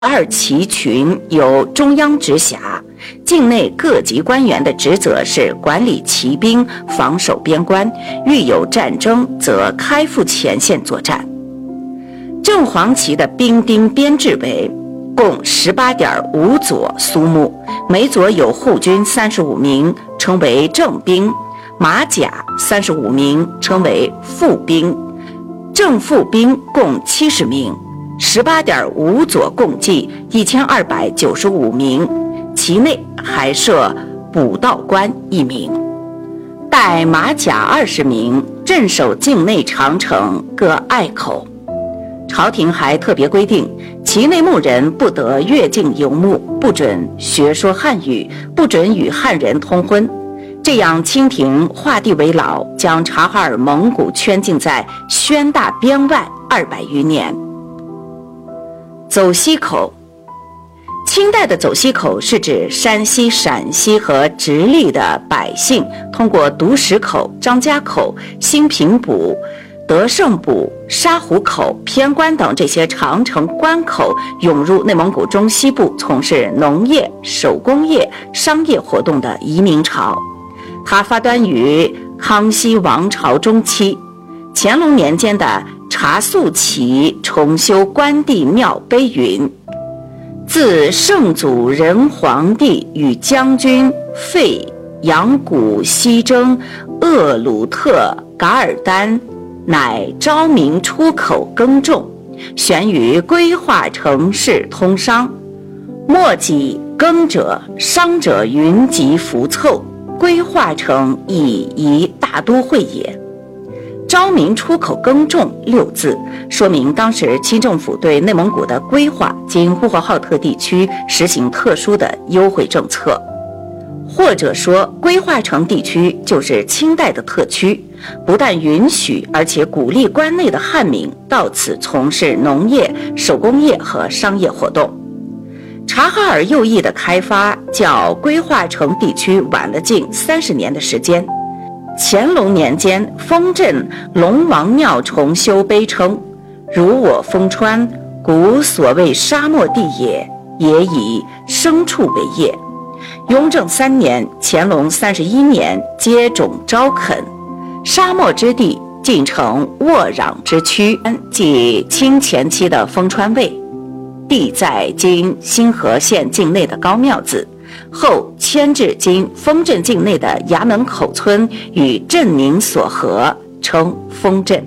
二旗群由中央直辖，境内各级官员的职责是管理骑兵、防守边关，遇有战争则开赴前线作战。正黄旗的兵丁编制为共18.5佐苏木，每佐有护军35名，称为正兵；马甲35名，称为副兵；正副兵共70名。18.5佐共计1295名，其内还设补道官1名，带马甲20名，镇守境内长城各隘口。朝廷还特别规定，其内牧人不得越境游牧，不准学说汉语，不准与汉人通婚。这样，清廷画地为牢，将察哈尔蒙古圈禁在宣大边外200余年。走西口，清代的走西口是指山西、陕西和直隶的百姓通过独石口、张家口、兴平堡、德胜堡、沙湖口、偏关等这些长城关口涌入内蒙古中西部，从事农业、手工业、商业活动的移民潮。它发端于康熙王朝中期，乾隆年间的查肃旗重修关帝庙碑云：自圣祖仁皇帝与将军费扬古西征鄂鲁特噶尔丹，乃昭明出口耕种，悬于规划城市通商，莫己耕者商者云集浮凑，规划成以一大都会也。昭明出口耕种6字，说明当时清政府对内蒙古的规划经呼和浩特地区实行特殊的优惠政策，或者说规划城地区就是清代的特区，不但允许，而且鼓励关内的汉民到此从事农业、手工业和商业活动。察哈尔右翼的开发较规划城地区晚了近30年的时间。乾隆年间，丰镇龙王庙重修碑称：如我丰川，古所谓沙漠地也，也以牲畜为业。雍正3年，乾隆31年接种招垦，沙漠之地竟成沃壤之区，即清前期的丰川卫，地在今新河县境内的高庙子，后迁至今丰镇境内的衙门口村，与镇宁所合，称丰镇。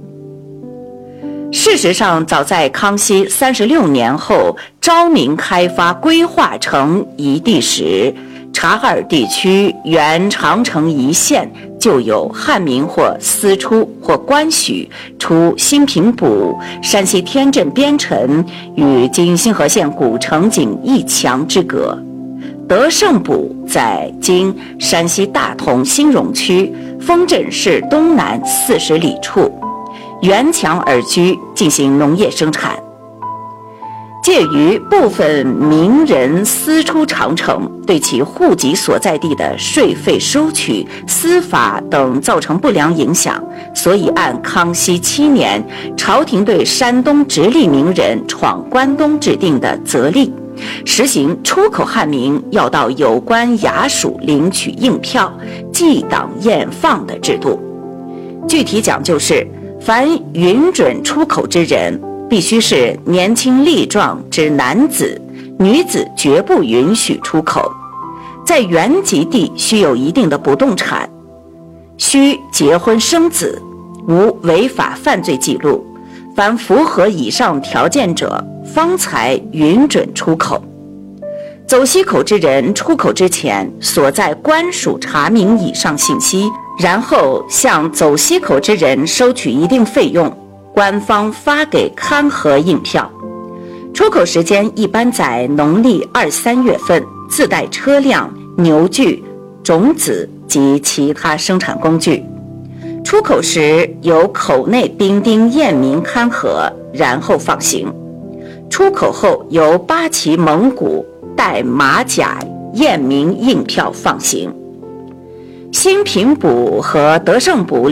事实上，早在康熙36年后，昭明开发规划成一地时，察哈尔地区原长城一线就有汉民或私出或官许出兴平堡、山西天镇边城与今新河县古城仅1墙之隔。德胜堡在今山西大同兴荣区，丰镇市东南40里处，沿墙而居，进行农业生产。介于部分名人私出长城，对其户籍所在地的税费收取、司法等造成不良影响，所以按康熙7年朝廷对山东直隶名人闯关东制定的则例，实行出口汉民要到有关衙署领取印票，记档验放的制度。具体讲究是，凡允准出口之人，必须是年轻力壮之男子，女子绝不允许出口。在原籍地须有一定的不动产，须结婚生子，无违法犯罪记录。凡符合以上条件者，方才允准出口。走西口之人出口之前，所在官署查明以上信息，然后向走西口之人收取一定费用，官方发给勘核印票。出口时间一般在农历2、3月份，自带车辆、牛具、种子及其他生产工具。出口时由口内兵丁验明勘核，然后放行。出口后由8旗蒙古带马甲验明印票放行。兴平堡和德胜堡